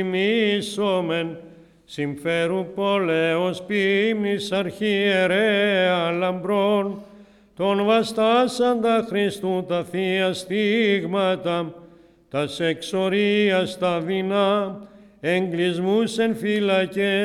Μίσομεν, συμφέρου πολέως ποίμνης αρχιερέα λαμπρών, τον βαστάσαντα Χριστού τα θεία στίγματα, τας εξορίας τα δεινά, εγκλισμούς εν φυλακές,